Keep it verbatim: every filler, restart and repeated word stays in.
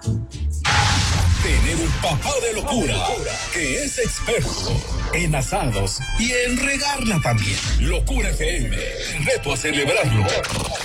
Tener un papá de locura que es experto en asados y en regarla también. Locura F M, el reto a celebrarlo.